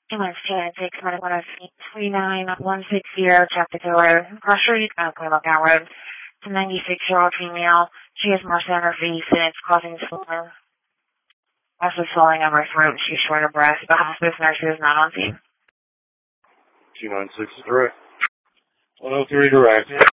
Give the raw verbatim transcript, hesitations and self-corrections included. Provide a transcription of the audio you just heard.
two one six, one oh three nine one six zero, Chapter Killer, Cross Street, uh, Clear Lookout Road. It's a ninety-six-year-old female. She has MRSA in her face, and it's causing swelling. Also swelling of her throat. She's short of breath. The hospice nurse is not on scene. two nine six is direct. one oh three direct.